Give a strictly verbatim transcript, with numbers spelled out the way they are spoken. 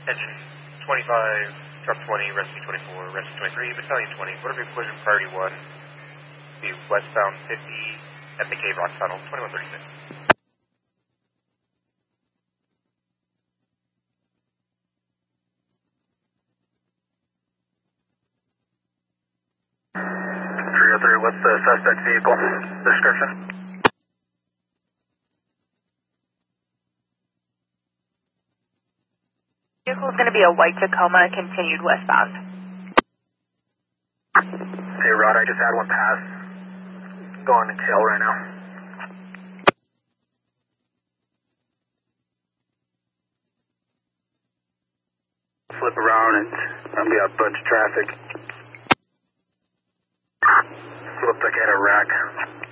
Engine twenty-five, truck twenty, rescue twenty-four, rescue twenty-three, battalion twenty, motor vehicle collision priority one, the westbound fifty, M B K Rock Tunnel, twenty-one thirty-six. three oh three, what's the suspect vehicle description? Vehicle is going to be a white Tacoma, continued westbound. Hey Rod, I just had one pass. Going to tail right now. Flip around and there'll be a bunch of traffic. Looks like I had a wreck.